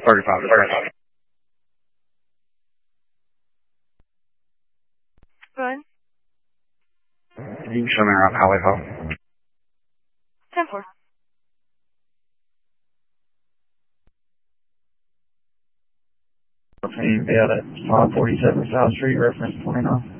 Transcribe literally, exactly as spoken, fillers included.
thirty-five to thirty. Go ahead. You can show me around Highway five. ten four. Be out at five forty-seven South Street, reference twenty-nine.